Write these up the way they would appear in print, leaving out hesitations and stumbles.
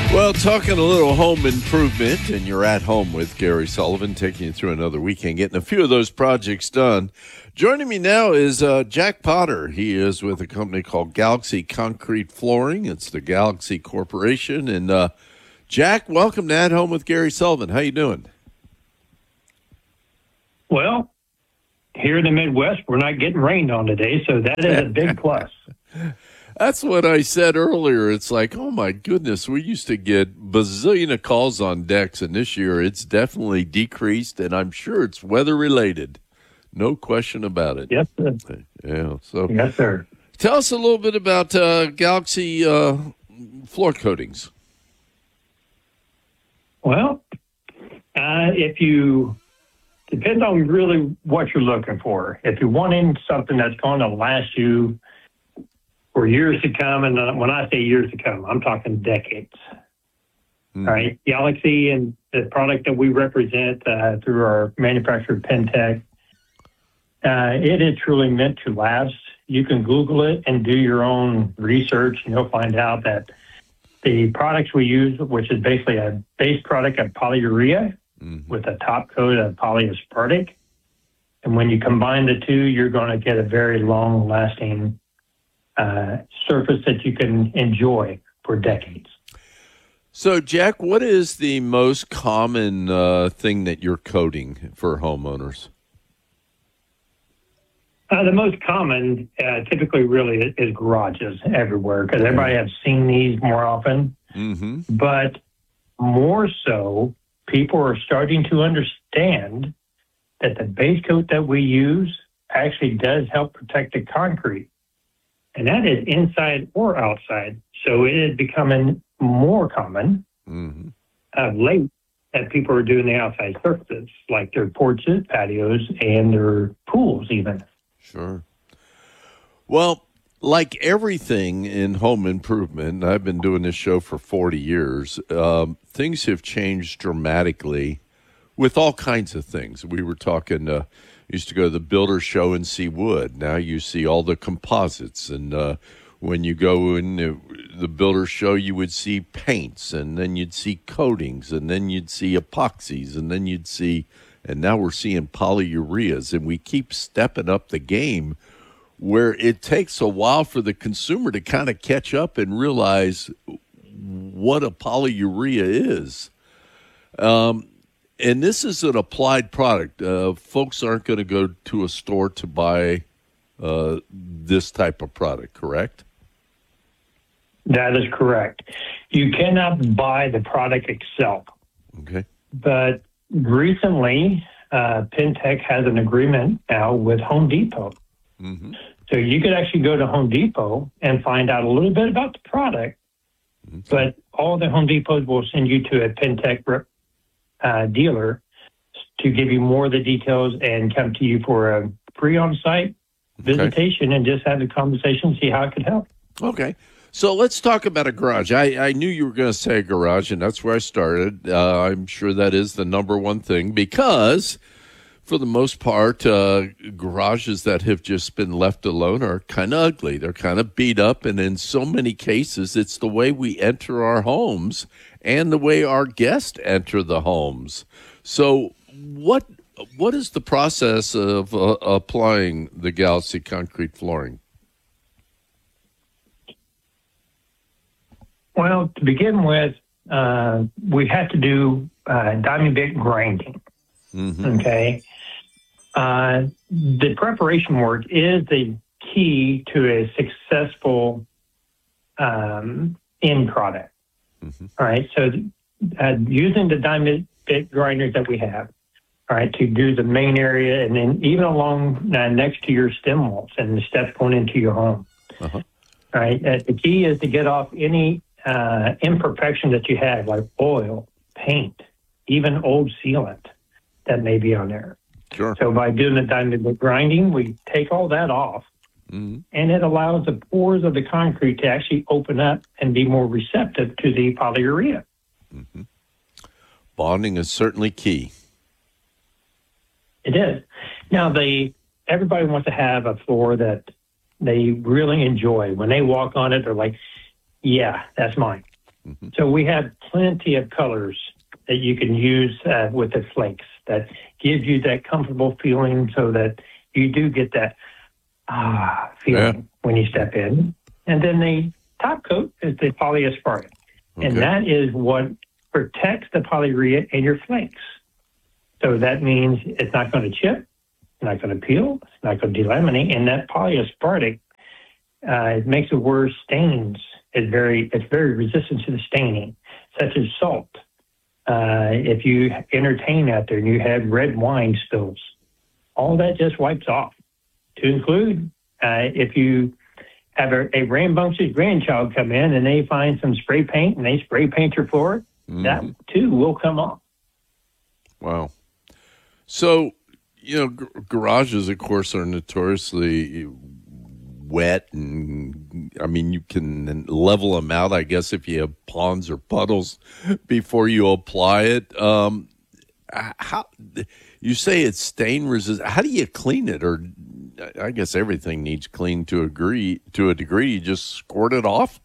Well, talking a little home improvement, and you're at home with Gary Sullivan, taking you through another weekend, getting a few of those projects done. Joining me now is Jack Potter. He is with a company called Galaxy Concrete Flooring. It's the Galaxy Corporation. And Jack, welcome to At Home with Gary Sullivan. How you doing? Well, here in the Midwest, we're not getting rained on today, so that is a big plus. That's what I said earlier. It's like, oh, my goodness, we used to get bazillion of calls on decks, and this year it's definitely decreased, and I'm sure it's weather-related. No question about it. Yes, sir. Yeah. So, yes, sir. Tell us a little bit about Galaxy floor coatings. Well, depends on really what you're looking for. If you're wanting something that's going to last you for years to come, and when I say years to come, I'm talking decades. All right, Galaxy and the product that we represent through our manufacturer Pentec, it is truly meant to last. You can Google it and do your own research, and you'll find out that the products we use, which is basically a base product of polyurea with a top coat of polyaspartic, and when you combine the two, you're going to get a very long-lasting surface that you can enjoy for decades. So, Jack, what is the most common thing that you're coating for homeowners? The most common, typically, really is garages everywhere because everybody has seen these more often. But more so, people are starting to understand that the base coat that we use actually does help protect the concrete. And that is inside or outside. So it is becoming more common of late that people are doing the outside surfaces, like their porches, patios, and their pools even. Sure. Well, like everything in home improvement, I've been doing this show for 40 years, things have changed dramatically with all kinds of things. We were talking, used to go to the builder show and see wood. Now you see all the composites. And when you go in the builder show, you would see paints, and then you'd see coatings, and then you'd see epoxies, and then you'd see, and now we're seeing polyureas. And we keep stepping up the game where it takes a while for the consumer to kind of catch up and realize what a polyurea is. And this is an applied product. Folks aren't going to go to a store to buy this type of product, correct? That is correct. You cannot buy the product itself. Okay. But recently, Pentec has an agreement now with Home Depot. So you could actually go to Home Depot and find out a little bit about the product, but all the Home Depots will send you to a Pentec dealer to give you more of the details and come to you for a free on-site visitation and just have the conversation, see how it could help. Okay. So let's talk about a garage. I knew you were going to say a garage, and that's where I started. I'm sure that is the number one thing because for the most part, garages that have just been left alone are kind of ugly. They're kind of beat up, and in so many cases, it's the way we enter our homes and the way our guests enter the homes. So what is the process of applying the Galaxy Concrete Flooring? Well, to begin with, we have to do diamond bit grinding, okay? The preparation work is the key to a successful end product. All right, so using the diamond bit grinders that we have, all right, to do the main area and then even along next to your stem walls and the steps going into your home. All right, the key is to get off any imperfection that you have, like oil, paint, even old sealant that may be on there. Sure. So by doing the diamond bit grinding, we take all that off, and it allows the pores of the concrete to actually open up and be more receptive to the polyurea. Bonding is certainly key. It is. Now, everybody wants to have a floor that they really enjoy. When they walk on it, they're like, yeah, that's mine. So we have plenty of colors that you can use with the flakes that gives you that comfortable feeling so that you do get that feeling when you step in. And then the top coat is the polyaspartic. Okay. And that is what protects the polyurea in your flakes. So that means it's not going to chip, it's not going to peel, it's not going to delaminate. And that polyaspartic, it makes it worse stains. It's very resistant to the staining, such as salt. If you entertain out there and you have red wine spills, all that just wipes off. To include, if you have a rambunctious grandchild come in and they find some spray paint and they spray paint your floor, that too will come off. Wow. So, garages, of course, are notoriously wet, and I mean, you can level them out, I guess, if you have ponds or puddles before you apply it. How you say it's stain resistant? How do you clean it? Or I guess everything needs cleaned to a degree. You just squirt it off.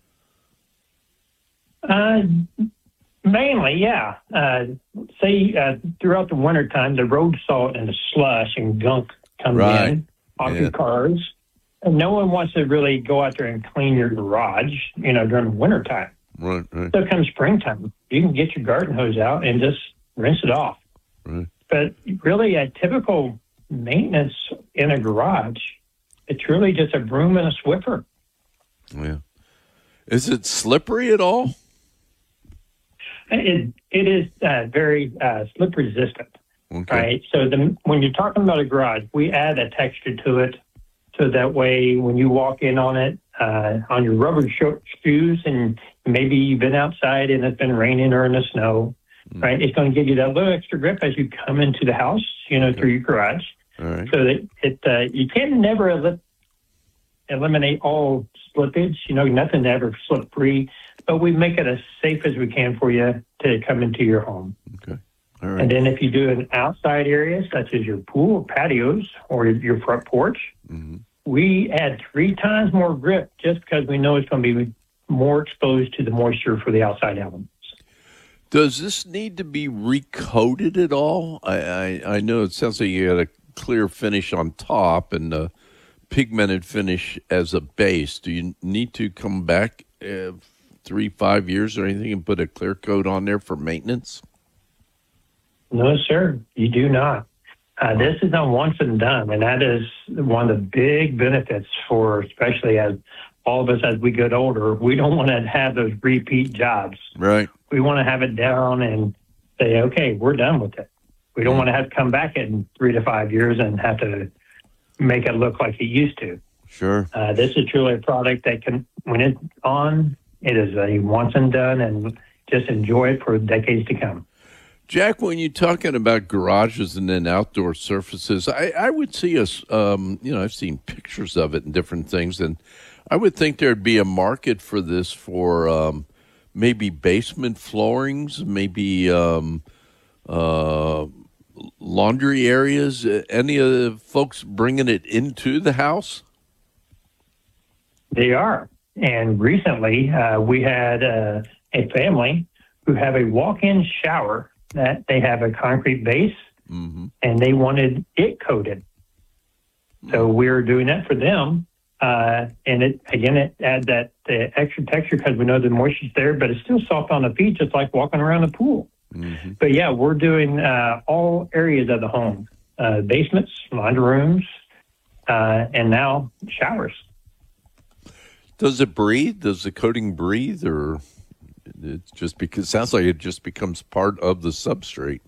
Mainly, yeah. Say throughout the wintertime, the road salt and the slush and gunk comes in off your cars. And no one wants to really go out there and clean your garage, during the wintertime. Right. So come springtime, you can get your garden hose out and just rinse it off. Right. But really, a typical maintenance in a garage, it's really just a broom and a Swiffer. Yeah. Is it slippery at all? It is very slip resistant, Okay. right? So when you're talking about a garage, we add a texture to it, so that way when you walk in on it, on your rubber shoes, and maybe you've been outside and it's been raining or in the snow, right? It's going to give you that little extra grip as you come into the house, through your garage. All right. So that you can never eliminate all slippage. Nothing ever slip free, but we make it as safe as we can for you to come into your home. Okay. All right. And then if you do an outside area, such as your pool, patios, or your front porch, we add 3 times more grip just because we know it's going to be more exposed to the moisture for the outside elements. Does this need to be recoated at all? I know it sounds like you got a clear finish on top and a pigmented finish as a base. Do you need to come back 3-5 years or anything and put a clear coat on there for maintenance? No, sir, you do not. This is a once and done, and that is one of the big benefits for, especially as all of us as we get older, we don't want to have those repeat jobs. Right. We want to have it down and say, okay, we're done with it. We don't want to have to come back in 3 to 5 years and have to make it look like it used to. Sure. This is truly a product that can, when it's on, it is a once and done, and just enjoy it for decades to come. Jack, when you're talking about garages and then outdoor surfaces, I would see us, I've seen pictures of it and different things, and I would think there'd be a market for this for maybe basement floorings, maybe laundry areas. Any of the folks bringing it into the house? They are. And recently, we had a family who have a walk-in shower that they have a concrete base, and they wanted it coated. So we're doing that for them. And it adds that extra texture because we know the moisture's there, but it's still soft on the feet, just like walking around the pool. But yeah, we're doing all areas of the home, basements, laundry rooms, and now showers. Does it breathe? Does the coating breathe, or it just because sounds like it just becomes part of the substrate?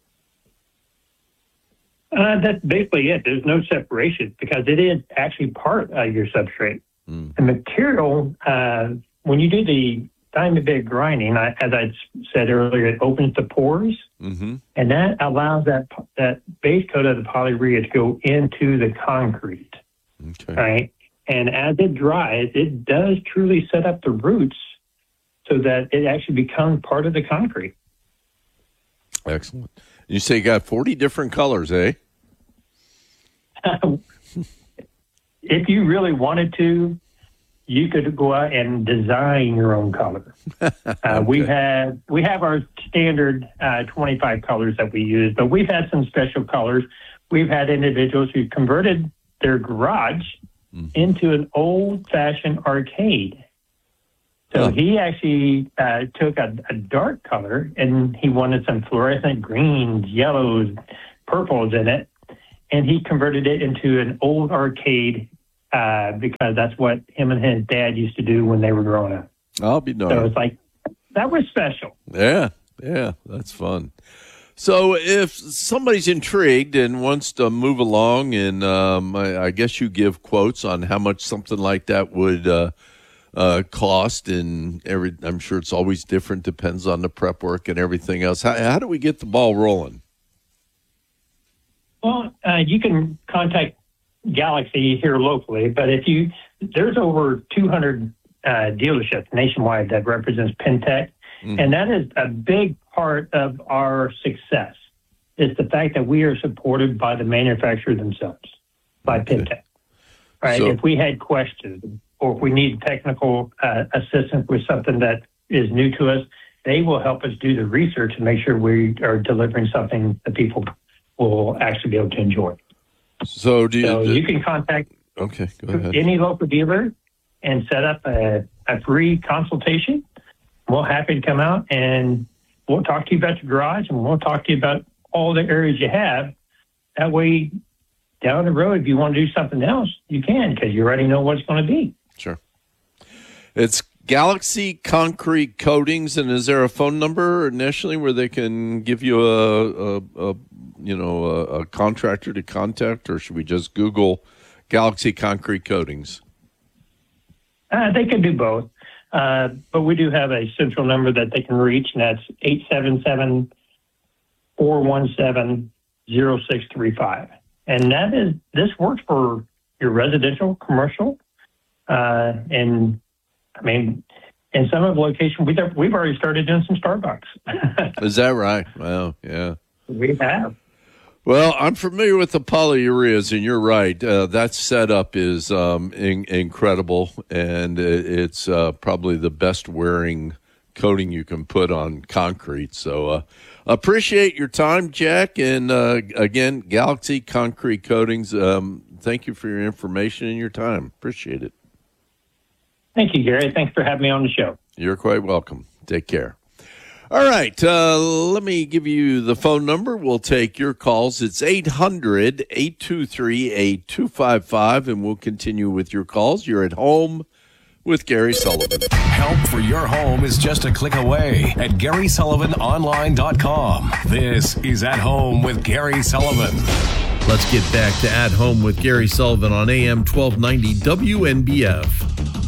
That's basically it. There's no separation because it is actually part of your substrate. The material, when you do the diamond bed grinding, as I said earlier, it opens the pores, and that allows that base coat of the polyurea to go into the concrete. Okay. Right? And as it dries, it does truly set up the roots so that it actually becomes part of the concrete. Excellent. You say you got 40 different colors, eh? If you really wanted to, you could go out and design your own color. We have our standard 25 colors that we use, but we've had some special colors. We've had individuals who converted their garage into an old-fashioned arcade. So he actually took a dark color, and he wanted some fluorescent greens, yellows, purples in it, and he converted it into an old arcade because that's what him and his dad used to do when they were growing up. I'll be darned. So it's like, that was special. Yeah, that's fun. So if somebody's intrigued and wants to move along, and I guess you give quotes on how much something like that would cost, and I'm sure it's always different, depends on the prep work and everything else. How do we get the ball rolling? Well, you can contact Galaxy here locally, but there's over 200 dealerships nationwide that represents Pintec, and that is a big part of our success. Is the fact that we are supported by the manufacturer themselves, by Pintec. Right? So, if we had questions or if we need technical assistance with something that is new to us, they will help us do the research and make sure we are delivering something that people will actually be able to enjoy. So you can contact go ahead. any local dealer and set up a free consultation. We're happy to come out and we'll talk to you about your garage, and we'll talk to you about all the areas you have. That way, down the road, if you want to do something else, you can, because you already know what it's going to be. Sure. It's Galaxy Concrete Coatings, and is there a phone number initially where they can give you a contractor to contact, or should we just Google Galaxy Concrete Coatings? They can do both, but we do have a central number that they can reach, and that's 877-417-0635. And this works for your residential, commercial, and I mean, in some of the locations, we've already started doing some Starbucks. Is that right? Well, yeah. We have. Well, I'm familiar with the polyureas, and you're right. That setup is incredible, and it's probably the best wearing coating you can put on concrete. So appreciate your time, Jack. And again, Galaxy Concrete Coatings, thank you for your information and your time. Appreciate it. Thank you, Gary. Thanks for having me on the show. You're quite welcome. Take care. All right, let me give you the phone number. We'll take your calls. It's 800-823-8255, and we'll continue with your calls. You're at home with Gary Sullivan. Help for your home is just a click away at GarySullivanOnline.com. This is At Home with Gary Sullivan. Let's get back to At Home with Gary Sullivan on AM 1290 WNBF.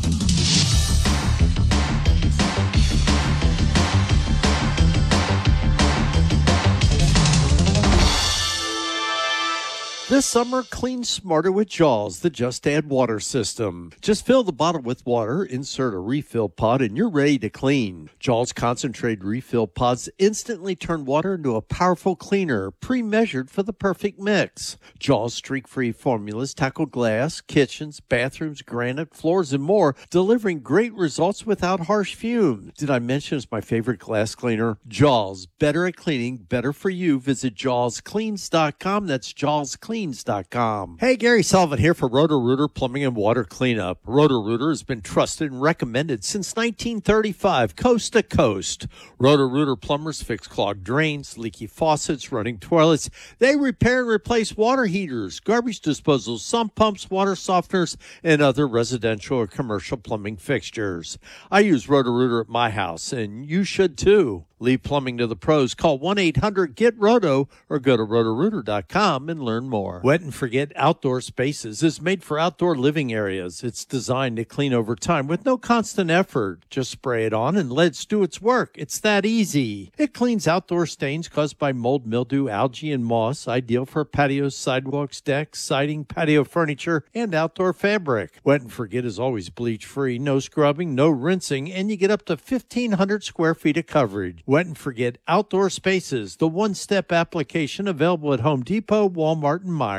This summer, clean smarter with Jaws, the Just Add Water system. Just fill the bottle with water, insert a refill pod, and you're ready to clean. Jaws concentrated refill pods instantly turn water into a powerful cleaner, pre-measured for the perfect mix. Jaws streak-free formulas tackle glass, kitchens, bathrooms, granite, floors, and more, delivering great results without harsh fumes. Did I mention it's my favorite glass cleaner? Jaws, better at cleaning, better for you. Visit JawsCleans.com. That's JawsCleans.com. Hey, Gary Sullivan here for Roto-Rooter Plumbing and Water Cleanup. Roto-Rooter has been trusted and recommended since 1935, coast to coast. Roto-Rooter plumbers fix clogged drains, leaky faucets, running toilets. They repair and replace water heaters, garbage disposals, sump pumps, water softeners, and other residential or commercial plumbing fixtures. I use Roto-Rooter at my house, and you should too. Leave plumbing to the pros. Call 1-800-GET-ROTO or go to rotorooter.com and learn more. Wet and Forget Outdoor Spaces is made for outdoor living areas. It's designed to clean over time with no constant effort. Just spray it on and let it do its work. It's that easy. It cleans outdoor stains caused by mold, mildew, algae, and moss. Ideal for patios, sidewalks, decks, siding, patio furniture, and outdoor fabric. Wet and Forget is always bleach-free, no scrubbing, no rinsing, and you get up to 1,500 square feet of coverage. Wet and Forget Outdoor Spaces, the one-step application available at Home Depot, Walmart, and Meijer.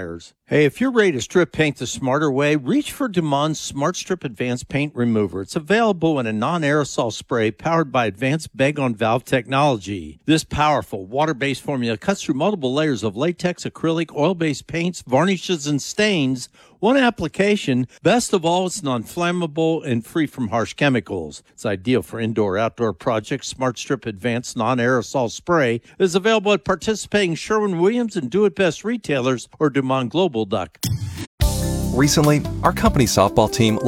Hey, if you're ready to strip paint the smarter way, reach for Dumond's Smart Strip Advanced Paint Remover. It's available in a non-aerosol spray powered by advanced bag-on-valve technology. This powerful water-based formula cuts through multiple layers of latex, acrylic, oil-based paints, varnishes, and stains. One application. Best of all, it's non-flammable and free from harsh chemicals. It's ideal for indoor-outdoor projects. Smart Strip Advanced Non-Aerosol Spray is available at participating Sherwin-Williams and Do It Best retailers or DumondGlobal.com. Recently, our company softball team